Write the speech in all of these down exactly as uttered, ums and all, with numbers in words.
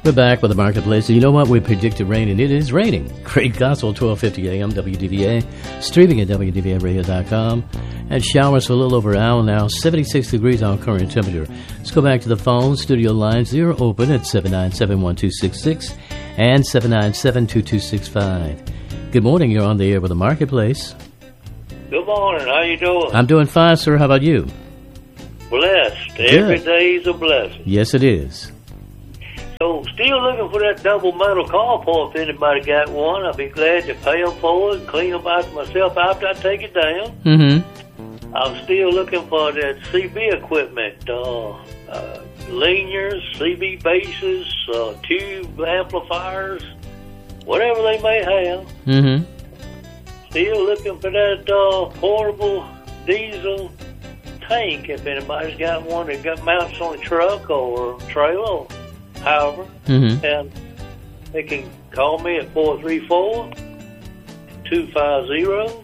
We're back with the marketplace. And you know what? We predicted rain, and it is raining. Great Gospel, twelve fifty a m, W D V A. Streaming at W D V A radio dot com. And showers for a little over an hour now. seventy-six degrees our current temperature. Let's go back to the phone. Studio lines, they're open at seven nine seven, one two six six and seven nine seven, two two six five. Good morning. You're on the air with the marketplace. Good morning. How you doing? I'm doing fine, sir. How about you? Blessed. Good. Every day's a blessing. Yes, it is. So, still looking for that double metal carport. If anybody got one, I'll be glad to pay them for it and clean them out myself after I take it down. Mm-hmm. I'm still looking for that C B equipment, uh, uh, linears, C B bases, uh, tube amplifiers, whatever they may have. Mm-hmm. Still looking for that uh, portable diesel tank. If anybody's got one that got mounts on a truck or trailer, however, Mm-hmm. and they can call me at four three four, two five zero,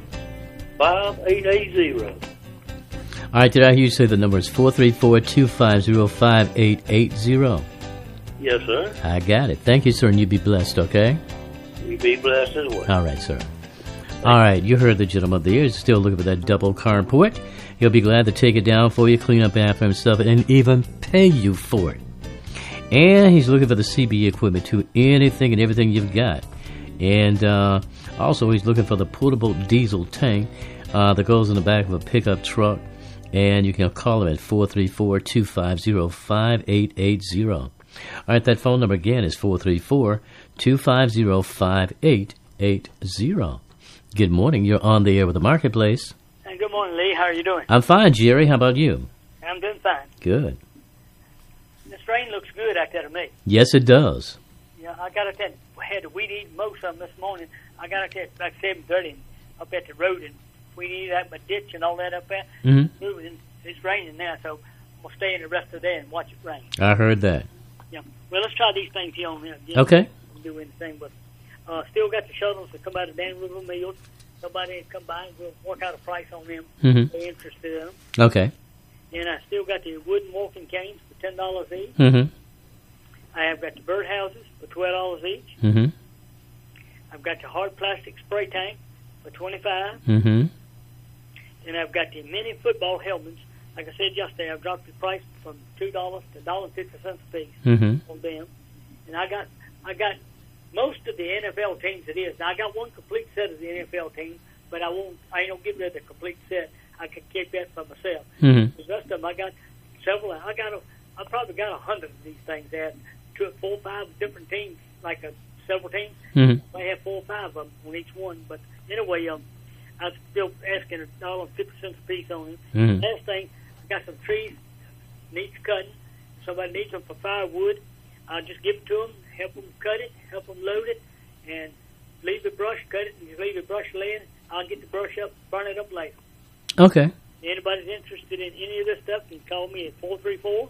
five eight eight zero. All right, did I hear you say the number is four three four, two five zero, five eight eight zero? Yes, sir. I got it. Thank you, sir, and you be blessed, okay? You be blessed as well. All right, sir. All right, you heard the gentleman there. He's still looking for that double carport. He'll be glad to take it down for you, clean up after himself, and even pay you for it. And he's looking for the C B equipment, too, anything and everything you've got. And uh, also, he's looking for the portable diesel tank uh, that goes in the back of a pickup truck. And you can call him at four three four, two five zero, five eight eight zero. All right, that phone number again is four three four, two five zero, five eight eight zero. Good morning. You're on the air with the marketplace. Hey, good morning, Lee. How are you doing? I'm fine, Jerry. How about you? I'm doing fine. Good. This rain looks good out there to me. Yes, it does. Yeah, I got out there. I had to weed eat most of them this morning. I got out there at like seven thirty up at the road and weed eat out my ditch and all that up there. Mm-hmm. Moving. It's raining now, so we'll stay in the rest of the day and watch it rain. I heard that. Yeah. Well, let's try these things here on here. Okay. Do anything, but uh, still got the shuttles that come out of Dan River Mills. Somebody come by and we'll work out a price on them. Mm-hmm. If they're interested in them. Okay. And I still got the wooden walking canes for ten dollars each. Mm-hmm. I have got the birdhouses for twelve dollars each. Mm-hmm. I've got the hard plastic spray tank for twenty-five dollars. Mm-hmm. And I've got the mini football helmets. Like I said yesterday, I've dropped the price from two dollars to one dollar and fifty cents a piece Mm-hmm. on them. And I got I got most of the N F L teams it is. Now, I got one complete set of the N F L team, but I won't. I ain't gonna give rid of the complete set. I can keep that for myself. Mm-hmm. The rest of them, I got several. I got a. I probably got a hundred of these things. They had two, four, five different teams, like a, several teams. Mm-hmm. I have four or five of them on each one. But anyway, um, I was still asking a dollar and fifty cents a piece on it. Mm-hmm. Last thing, I got some trees needs cutting. Somebody needs them for firewood. I'll just give it to them, help them cut it, help them load it, and leave the brush, cut it, and just leave the brush laying. I'll get the brush up, burn it up later. Okay. Anybody's interested in any of this stuff can call me at four three four,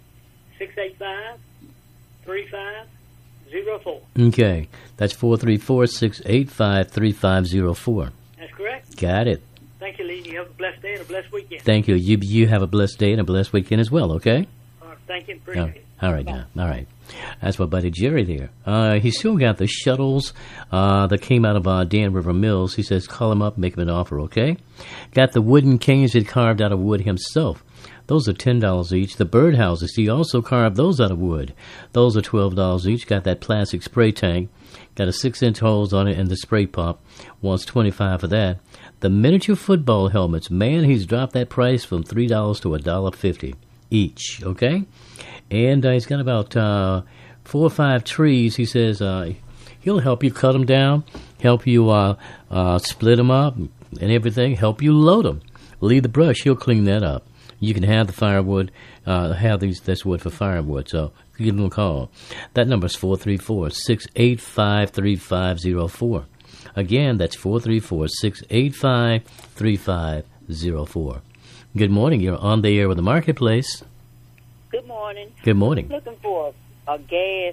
six eight five, three five zero four. Okay. That's four three four, six eight five, three five zero four. That's correct. Got it. Thank you, Lee. You have a blessed day and a blessed weekend. Thank you. You you have a blessed day and a blessed weekend as well, okay? All right, thank you. Appreciate All it. all right, now. All right. That's my buddy Jerry there. Uh, he's still got the shuttles uh, that came out of uh, Dan River Mills. He says, call him up, make him an offer, okay? Got the wooden canes that carved out of wood himself. Those are ten dollars each. The birdhouses, he also carved those out of wood. Those are twelve dollars each. Got that plastic spray tank. Got a six-inch hose on it and the spray pump. Wants twenty-five dollars for that. The miniature football helmets, man, he's dropped that price from three dollars to one dollar fifty each, okay? And uh, he's got about uh, four or five trees. He says uh, he'll help you cut them down, help you uh, uh, split them up and everything, help you load them. Leave the brush, he'll clean that up. You can have the firewood, uh, have these, this wood for firewood, so give him a call. That number is four three four, six eight five, three five zero four. Again, that's four three four, six eight five, three five zero four. Good morning. You're on the air with the marketplace. Good morning. Good morning. I'm looking for a, a gas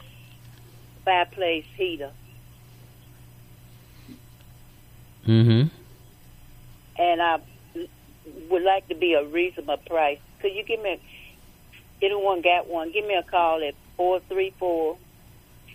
fireplace heater. Mm-hmm. And I would like to be a reasonable price. Could you give me, anyone got one, give me a call at four three four,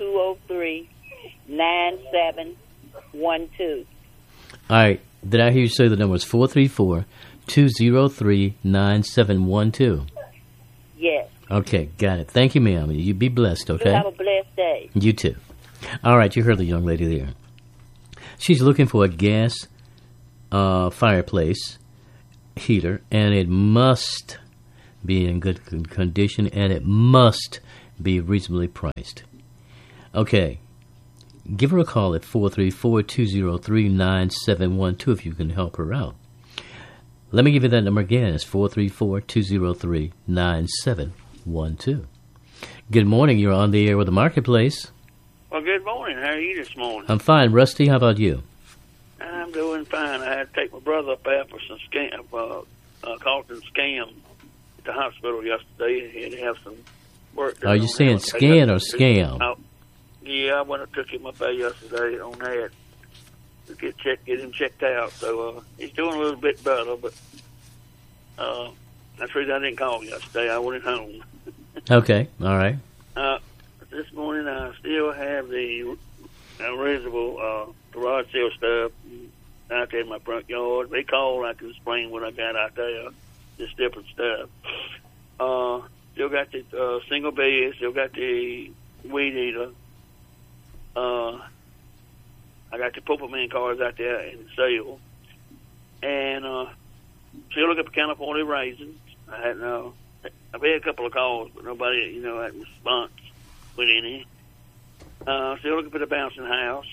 two oh three, nine seven one two. All right. Did I hear you say the number was four three four, two oh three, nine seven one two? Yes. Okay, got it. Thank you, ma'am. You be blessed, okay? You have a blessed day. You too. All right, you heard the young lady there. She's looking for a gas uh, fireplace heater, and it must be in good con- condition, and it must be reasonably priced. Okay. Give her a call at four three four, two oh three, nine seven one two if you can help her out. Let me give you that number again. It's four three four, two oh three, nine seven one two. Good morning. You're on the air with the Marketplace. Well, good morning. How are you this morning? I'm fine. Rusty, how about you? I'm doing fine. I had to take my brother up there for some scam, uh, uh, Carlton scam at the hospital yesterday. He had to have some work done. Are you on saying him. scan or scam? Oh, yeah, I went and took him up there yesterday on that to get check, get him checked out. So uh, he's doing a little bit better, but uh, that's the reason I didn't call yesterday. I went home. Okay, all right. Uh, this morning I still have the original uh, garage sale stuff out there in my front yard. They called. I can explain what I got out there. Just different stuff. Uh, still got the uh, single bed. Still got the weed eater. Uh, I got the Pulperman cars out there in sale. And uh, still looking for California raisins. I had uh, I've had a couple of calls, but nobody, you know, had a response with any. Uh, still looking for the bouncing house.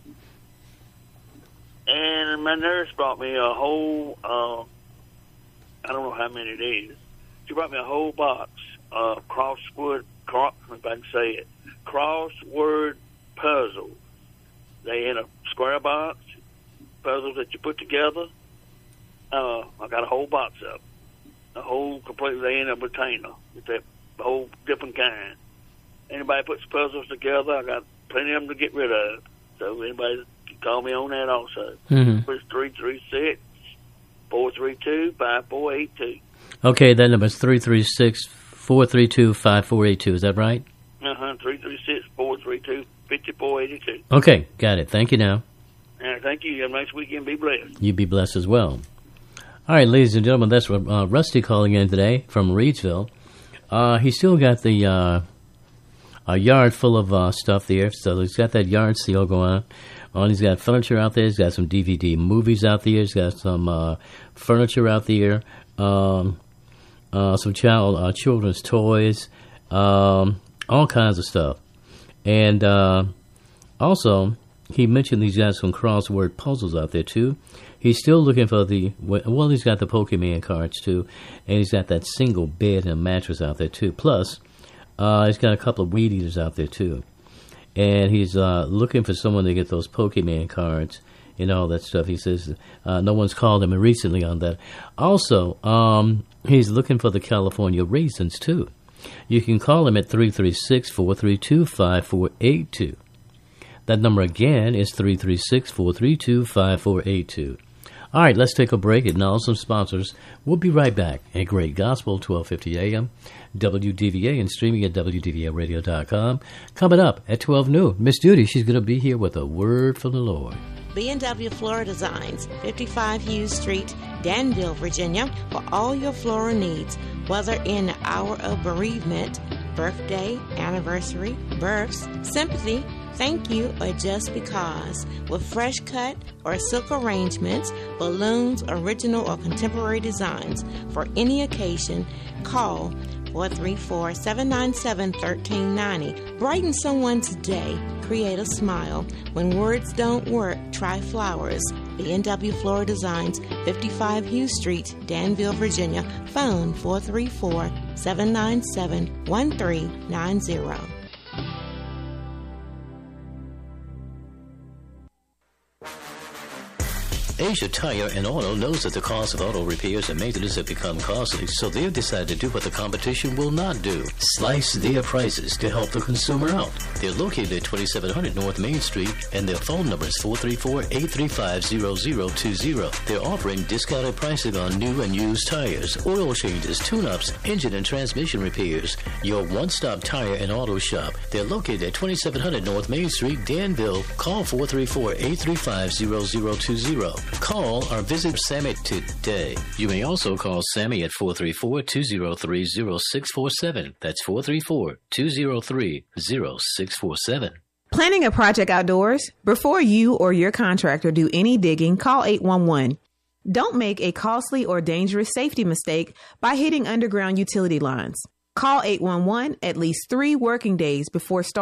And my nurse brought me a whole, uh, I don't know how many it is. She brought me a whole box of crossword, cross, if I can say it, crossword puzzles. They in a square box, puzzles that you put together. Uh, I got a whole box of them. A whole completely, they in a container with that whole different kind. Anybody puts puzzles together, I got plenty of them to get rid of. So anybody can call me on that also. Mm-hmm. It's three three six, four three two, five four eight two. Okay, that number is three three six, four three two, five four eight two. Is that right? Uh-huh, three three six, four three two, five four eight two. Okay, got it. Thank you now. Uh, thank you. Have a nice weekend. Be blessed. You be blessed as well. All right, ladies and gentlemen, that's uh, Rusty calling in today from Reidsville. Uh, he's still got the uh, a yard full of uh, stuff there, so he's got that yard sale going on. He's got furniture out there. He's got some D V D movies out there. He's got some uh, furniture out there, um, uh, some child uh, children's toys, um, all kinds of stuff. And uh, also, he mentioned he's got some crossword puzzles out there, too. He's still looking for the, well, he's got the Pokemon cards, too, and he's got that single bed and mattress out there, too. Plus, uh, he's got a couple of weed eaters out there, too. And he's uh, looking for someone to get those Pokemon cards and all that stuff. He says uh, no one's called him recently on that. Also, um, he's looking for the California raisins, too. You can call him at three three six, four three two, five four eight two. That number again is three three six, four three two, five four eight two. All right, let's take a break and now some sponsors. We'll be right back. A Great Gospel, twelve fifty a.m., W D V A, and streaming at W D V A radio dot com. Coming up at twelve noon, Miss Judy, she's going to be here with a word from the Lord. B and W Flora Designs, fifty-five Hughes Street, Danville, Virginia, for all your floral needs, whether in the hour of bereavement, birthday, anniversary, births, sympathy, thank you, or just because. With fresh cut or silk arrangements, balloons, original or contemporary designs for any occasion, call four three four, seven nine seven, one three nine zero. Brighten someone's day. Create a smile. When words don't work, try flowers. B and W Flora Designs, fifty-five Hughes Street, Danville, Virginia. Phone four three four, seven nine seven, one three nine zero. Asia Tire and Auto knows that the cost of auto repairs and maintenance have become costly, so they've decided to do what the competition will not do. Slice their prices to help the consumer out. They're located at twenty-seven hundred North Main Street, and their phone number is four three four, eight three five, zero zero two zero. They're offering discounted pricing on new and used tires, oil changes, tune-ups, engine and transmission repairs. Your one-stop tire and auto shop. They're located at twenty-seven hundred North Main Street, Danville. Call four three four, eight three five, zero zero two zero. Call or visit Sammy today. You may also call Sammy at four three four, two zero three, zero six four seven. That's four three four, two zero three, zero six four seven. Planning a project outdoors? Before you or your contractor do any digging, call eight one one. Don't make a costly or dangerous safety mistake by hitting underground utility lines. Call eight one one at least three working days before starting.